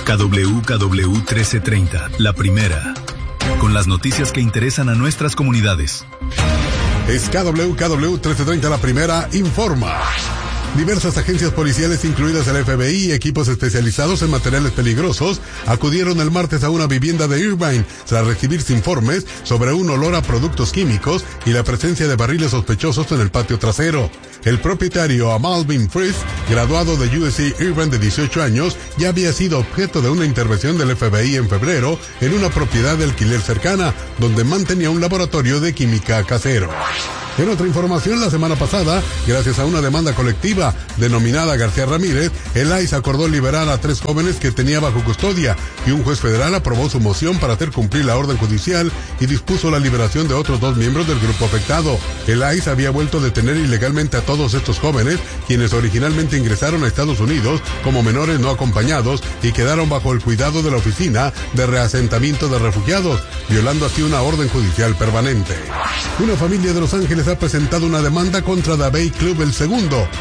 KWKW 1330, la primera. Con las noticias que interesan a nuestras comunidades. Es KWKW 1330, la primera, informa. Diversas agencias policiales, incluidas el FBI y equipos especializados en materiales peligrosos, acudieron el martes a una vivienda de Irvine tras recibir informes sobre un olor a productos químicos y la presencia de barriles sospechosos en el patio trasero. El propietario, Malvin Fries, graduado de USC Irvine de 18 años, ya había sido objeto de una intervención del FBI en febrero en una propiedad de alquiler cercana, donde mantenía un laboratorio de química casero. En otra información, la semana pasada, gracias a una demanda colectiva denominada García Ramírez, el ICE acordó liberar a 3 jóvenes que tenía bajo custodia y un juez federal aprobó su moción para hacer cumplir la orden judicial y dispuso la liberación de otros 2 miembros del grupo afectado. El ICE había vuelto a detener ilegalmente a todos estos jóvenes, quienes originalmente ingresaron a Estados Unidos como menores no acompañados y quedaron bajo el cuidado de la Oficina de Reasentamiento de Refugiados, violando así una orden judicial permanente. Una familia de Los Ángeles ha presentado una demanda contra The Bay Club el segundo